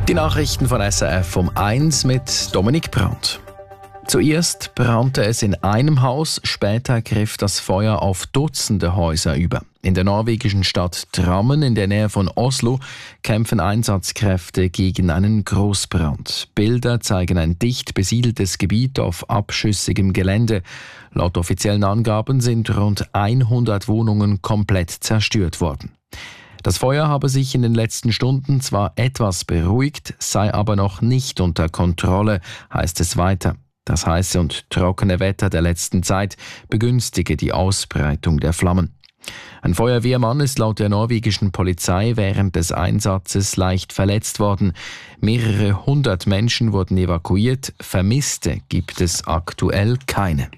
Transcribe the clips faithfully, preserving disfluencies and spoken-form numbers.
Die Nachrichten von S R F um eins mit Dominik Brandt. Zuerst brannte es in einem Haus, später griff das Feuer auf Dutzende Häuser über. In der norwegischen Stadt Drammen in der Nähe von Oslo kämpfen Einsatzkräfte gegen einen Großbrand. Bilder zeigen ein dicht besiedeltes Gebiet auf abschüssigem Gelände. Laut offiziellen Angaben sind rund hundert Wohnungen komplett zerstört worden. Das Feuer habe sich in den letzten Stunden zwar etwas beruhigt, sei aber noch nicht unter Kontrolle, heißt es weiter. Das heiße und trockene Wetter der letzten Zeit begünstige die Ausbreitung der Flammen. Ein Feuerwehrmann ist laut der norwegischen Polizei während des Einsatzes leicht verletzt worden. Mehrere hundert Menschen wurden evakuiert. Vermisste gibt es aktuell keine.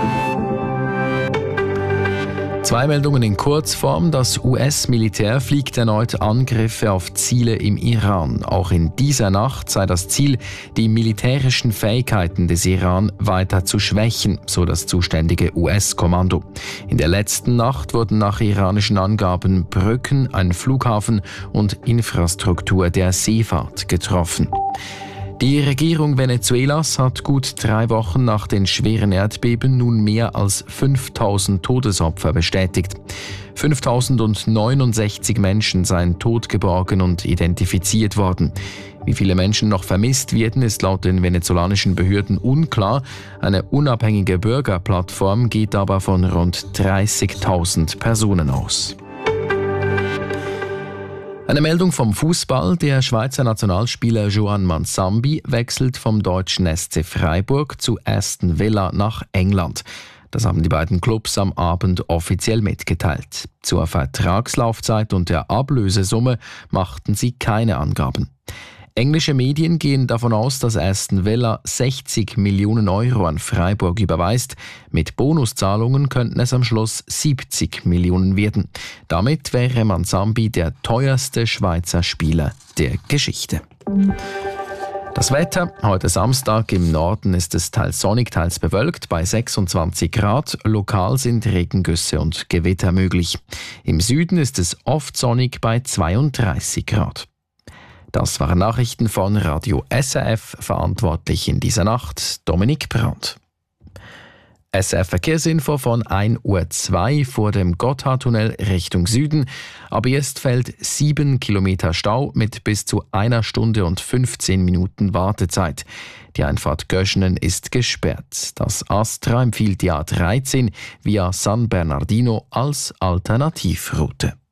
Zwei Meldungen in Kurzform. Das U S-Militär fliegt erneut Angriffe auf Ziele im Iran. Auch in dieser Nacht sei das Ziel, die militärischen Fähigkeiten des Iran weiter zu schwächen, so das zuständige U S-Kommando. In der letzten Nacht wurden nach iranischen Angaben Brücken, ein Flughafen und Infrastruktur der Seefahrt getroffen. Die Regierung Venezuelas hat gut drei Wochen nach den schweren Erdbeben nun mehr als fünftausend Todesopfer bestätigt. fünftausendneunundsechzig Menschen seien tot geborgen und identifiziert worden. Wie viele Menschen noch vermisst werden, ist laut den venezolanischen Behörden unklar. Eine unabhängige Bürgerplattform geht aber von rund dreißigtausend Personen aus. Eine Meldung vom Fußball. Der Schweizer Nationalspieler Joan Mansambi wechselt vom deutschen S C Freiburg zu Aston Villa nach England. Das haben die beiden Clubs am Abend offiziell mitgeteilt. Zur Vertragslaufzeit und der Ablösesumme machten sie keine Angaben. Englische Medien gehen davon aus, dass Aston Villa sechzig Millionen Euro an Freiburg überweist. Mit Bonuszahlungen könnten es am Schluss siebzig Millionen werden. Damit wäre Mansambi der teuerste Schweizer Spieler der Geschichte. Das Wetter. Heute Samstag im Norden ist es teils sonnig, teils bewölkt bei sechsundzwanzig Grad. Lokal sind Regengüsse und Gewitter möglich. Im Süden ist es oft sonnig bei zweiunddreißig Grad. Das waren Nachrichten von Radio S R F, verantwortlich in dieser Nacht Dominik Brandt. S R F-Verkehrsinfo von ein Uhr zwei vor dem Gotthardtunnel Richtung Süden. Ab jetzt fällt sieben Kilometer Stau mit bis zu einer Stunde und fünfzehn Minuten Wartezeit. Die Einfahrt Göschenen ist gesperrt. Das Astra empfiehlt die A dreizehn via San Bernardino als Alternativroute.